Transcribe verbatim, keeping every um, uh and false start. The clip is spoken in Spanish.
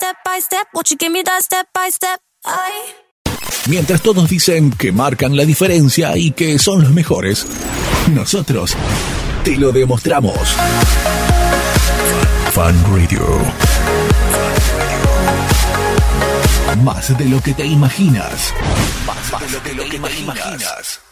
step by step? Won't you give me that step by step? Ay. Mientras todos dicen que marcan la diferencia y que son los mejores, nosotros te lo demostramos. Fan Radio. Más de lo que te imaginas. Más de lo que te imaginas.